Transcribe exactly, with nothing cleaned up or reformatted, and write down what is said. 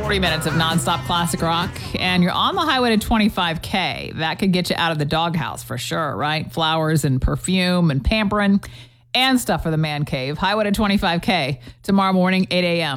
forty minutes of nonstop classic rock, and you're on the highway to twenty-five K. That could get you out of the doghouse for sure, right? Flowers and perfume and pampering and stuff for the man cave. Highway to twenty-five K tomorrow morning, eight a.m.